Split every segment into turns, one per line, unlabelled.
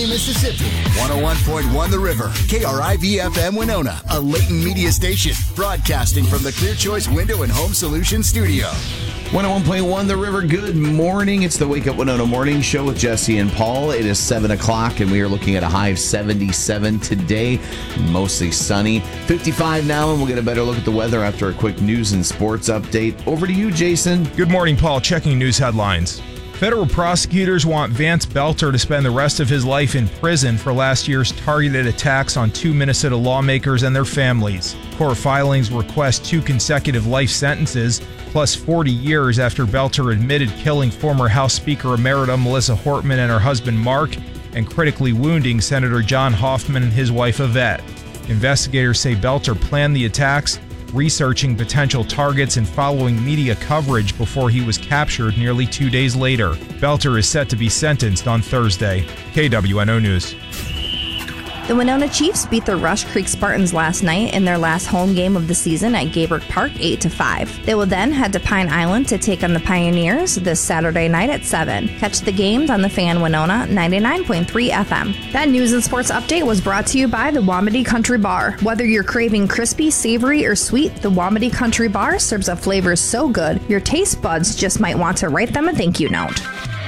Mississippi, 101.1 The River, KRIV-FM Winona, a Layton media station, broadcasting from the Clear Choice Window and Home Solutions studio.
101.1 The River, good morning. It's the Wake Up Winona Morning Show with Jesse and Paul. It is 7 o'clock, and we are looking at a high of 77 today, mostly sunny. 55 now, and we'll get a better look at the weather after a quick news and sports update. Over to you, Jason.
Good morning, Paul. Checking news headlines. Federal prosecutors want Vance Belter to spend the rest of his life in prison for last year's targeted attacks on 2 Minnesota lawmakers and their families. Court filings request 2 consecutive life sentences, plus 40 years after Belter admitted killing former House Speaker Emerita Melissa Hortman and her husband Mark, and critically wounding Senator John Hoffman and his wife Yvette. Investigators say Belter planned the attacks, researching potential targets and following media coverage before he was captured nearly 2 days later. Belter is set to be sentenced on Thursday. KWNO News.
The Winona Chiefs beat the Rush Creek Spartans last night in their last home game of the season at Gayberg Park 8-5. They will then head to Pine Island to take on the Pioneers this Saturday night at 7. Catch the games on the Fan Winona 99.3 FM. That news and sports update was brought to you by the Wamedy Country Bar. Whether you're craving crispy, savory, or sweet, the Wamedy Country Bar serves up flavors so good your taste buds just might want to write them a thank you note.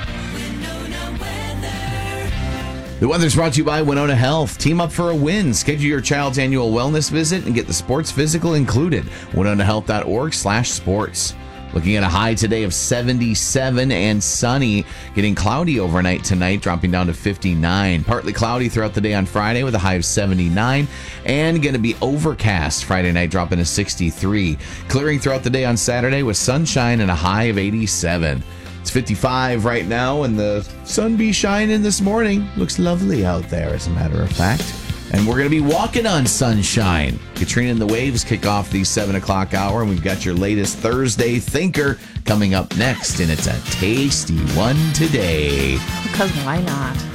The weather's brought to you by Winona Health. Team up for a win. Schedule your child's annual wellness visit and get the sports physical included. WinonaHealth.org/sports. Looking at a high today of 77 and sunny. Getting cloudy overnight tonight, dropping down to 59. Partly cloudy throughout the day on Friday with a high of 79. And going to be overcast Friday night, dropping to 63. Clearing throughout the day on Saturday with sunshine and a high of 87. It's 55 right now, and the sun be shining this morning. Looks lovely out there, as a matter of fact. And we're going to be walking on sunshine. Katrina and the Waves kick off the 7 o'clock hour, and we've got your latest Thursday Thinker coming up next, and it's a tasty one today.
Because why not?